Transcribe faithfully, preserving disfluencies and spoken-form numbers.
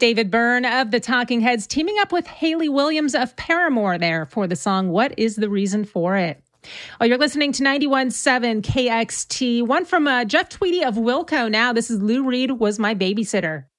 David Byrne of the Talking Heads teaming up with Hayley Williams of Paramore there for the song What Is the Reason for It? Oh, you're listening to ninety-one point seven K X T. One from uh, Jeff Tweedy of Wilco now. This is Lou Reed Was My Babysitter.